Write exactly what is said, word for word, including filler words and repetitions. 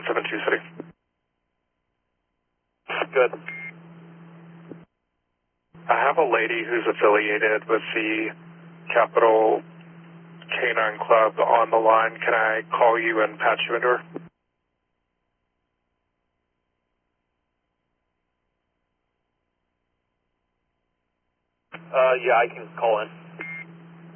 one seven two City. Good. I have a lady who's affiliated with the Capital Canine Club on the line. Can I call you and patch you into her? Uh, yeah, I can call in.